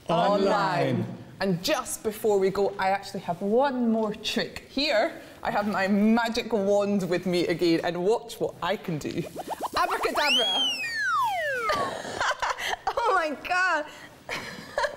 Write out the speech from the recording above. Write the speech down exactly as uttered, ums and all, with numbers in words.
online. And just before we go, I actually have one more trick. Here, I have my magic wand with me again, and watch what I can do. Abracadabra! Oh my God,